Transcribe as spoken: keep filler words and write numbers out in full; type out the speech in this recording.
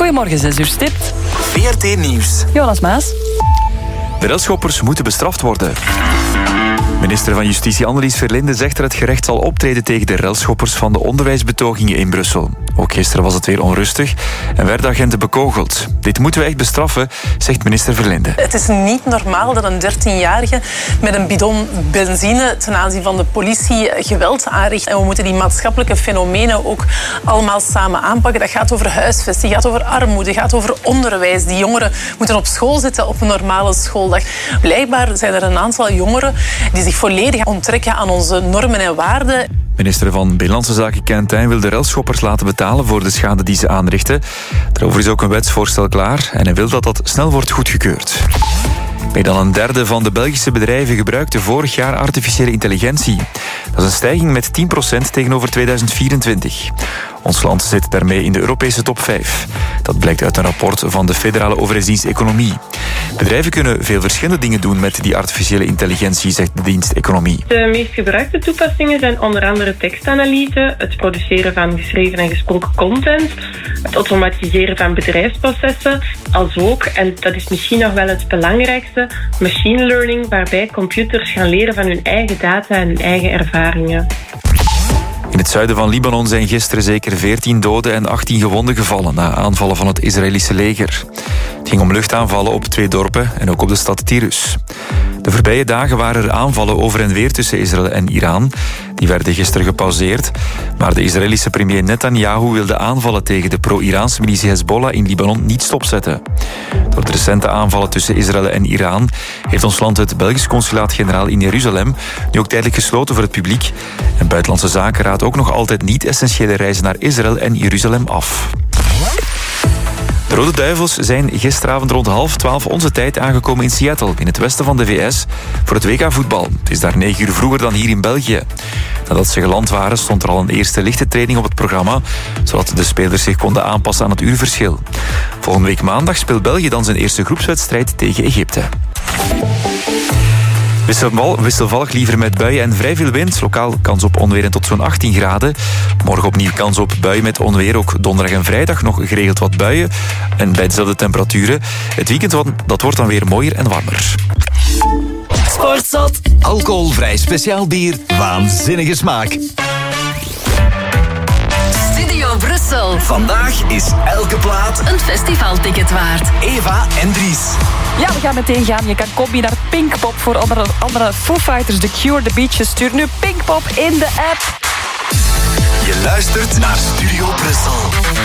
Goedemorgen, zes uur stipt. V R T Nieuws. Jonas Maas. De relschoppers moeten bestraft worden. Minister van Justitie Annelies Verlinde zegt dat het gerecht zal optreden tegen de relschoppers van de onderwijsbetogingen in Brussel. Ook gisteren was het weer onrustig en werden agenten bekogeld. Dit moeten we echt bestraffen, zegt minister Verlinde. Het is niet normaal dat een dertienjarige met een bidon benzine ten aanzien van de politie geweld aanricht. En we moeten die maatschappelijke fenomenen ook allemaal samen aanpakken. Dat gaat over huisvesting, gaat over armoede, gaat over onderwijs. Die jongeren moeten op school zitten op een normale schooldag. Blijkbaar zijn er een aantal jongeren die zich volledig onttrekken aan onze normen en waarden. Minister van Binnenlandse Zaken Kentijn wil de relschoppers laten betalen voor de schade die ze aanrichten. Daarover is ook een wetsvoorstel klaar en hij wil dat dat snel wordt goedgekeurd. Meer dan een derde van de Belgische bedrijven gebruikte vorig jaar artificiële intelligentie. Dat is een stijging met tien procent tegenover tweeduizend vierentwintig. Ons land zit daarmee in de Europese top vijf. Dat blijkt uit een rapport van de Federale Overheidsdienst Economie. Bedrijven kunnen veel verschillende dingen doen met die artificiële intelligentie, zegt de dienst Economie. De meest gebruikte toepassingen zijn onder andere tekstanalyse, het produceren van geschreven en gesproken content, het automatiseren van bedrijfsprocessen, als ook, en dat is misschien nog wel het belangrijkste, machine learning, waarbij computers gaan leren van hun eigen data en hun eigen ervaringen. In het zuiden van Libanon zijn gisteren zeker veertien doden en achttien gewonden gevallen na aanvallen van het Israëlische leger. Het ging om luchtaanvallen op twee dorpen en ook op de stad Tirus. De voorbije dagen waren er aanvallen over en weer tussen Israël en Iran. Die werden gisteren gepauzeerd. Maar de Israëlische premier Netanyahu wil de aanvallen tegen de pro-Iraanse militie Hezbollah in Libanon niet stopzetten. Door de recente aanvallen tussen Israël en Iran heeft ons land het Belgisch consulaat-generaal in Jeruzalem nu ook tijdelijk gesloten voor het publiek. En Buitenlandse Zaken raadt ook nog altijd niet-essentiële reizen naar Israël en Jeruzalem af. De Rode Duivels zijn gisteravond rond half twaalf onze tijd aangekomen in Seattle, in het westen van de V S, voor het W K voetbal. Het is daar negen uur vroeger dan hier in België. Nadat ze geland waren, stond er al een eerste lichte training op het programma, zodat de spelers zich konden aanpassen aan het uurverschil. Volgende week maandag speelt België dan zijn eerste groepswedstrijd tegen Egypte. Wisselval, wisselvallig liever met buien en vrij veel wind. Lokaal kans op onweer en tot zo'n achttien graden. Morgen opnieuw kans op buien met onweer. Ook donderdag en vrijdag nog geregeld wat buien. En bij dezelfde temperaturen. Het weekend dat wordt dan weer mooier en warmer. Sportzot. Alcoholvrij speciaal bier. Waanzinnige smaak. Studio Brussel. Vandaag is elke plaat een festivalticket waard. Eva en Dries. Ja, we gaan meteen gaan. Je kan kopie naar Pinkpop voor onder andere Foo Fighters, The Cure, The Beaches. Stuur nu Pinkpop in de app. Je luistert naar Studio Brussel.